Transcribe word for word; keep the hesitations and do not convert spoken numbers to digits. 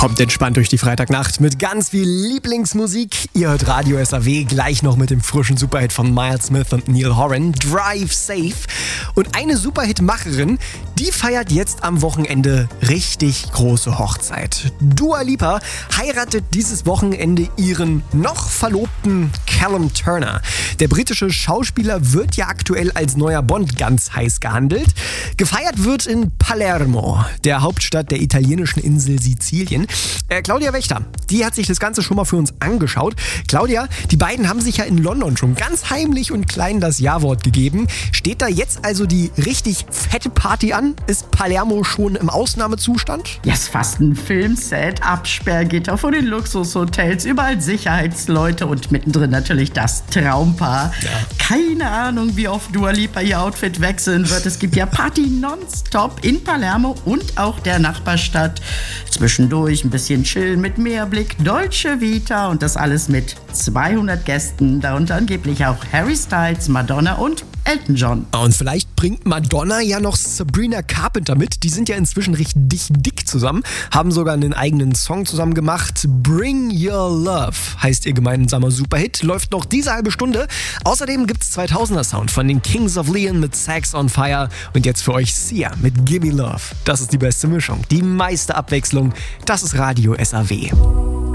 Kommt entspannt durch die Freitagnacht mit ganz viel Lieblingsmusik. Ihr hört Radio S A W, gleich noch mit dem frischen Superhit von Miles Smith und Neil Horan, Drive Safe. Und eine Superhit-Macherin, die feiert jetzt am Wochenende richtig große Hochzeit. Dua Lipa heiratet dieses Wochenende ihren noch Verlobten Callum Turner. Der britische Schauspieler wird ja aktuell als neuer Bond ganz heiß gehandelt. Gefeiert wird in Palermo, der Hauptstadt der italienischen Insel Sizilien. Äh, Claudia Wächter, die hat sich das Ganze schon mal für uns angeschaut. Claudia, die beiden haben sich ja in London schon ganz heimlich und klein das Ja-Wort gegeben. Steht da jetzt also die richtig fette Party an? Ist Palermo schon im Ausnahmezustand? Ja, ist fast ein Filmset, Absperrgitter vor den Luxushotels, überall Sicherheitsleute und mittendrin natürlich das Traumpaar. Ja. Keine Ahnung, wie oft Dua Lipa ihr Outfit wechseln wird. Es gibt ja Party nonstop in Palermo und auch der Nachbarstadt. Zwischendurch ein bisschen chillen mit Meerblick, Dolce Vita und das alles mit zweihundert Gästen, darunter angeblich auch Harry Styles, Madonna und Elton John. Und vielleicht bringt Madonna ja noch Sabrina Carpenter mit. Die sind ja inzwischen richtig dick zusammen, haben sogar einen eigenen Song zusammen gemacht. Bring Your Love heißt ihr gemeinsamer Superhit, läuft noch diese halbe Stunde. Außerdem gibt's zweitausender Sound von den Kings of Leon mit Sex on Fire und jetzt für euch Sia mit Gimme Love. Das ist die beste Mischung, die meiste Abwechslung. Das ist Radio S A W.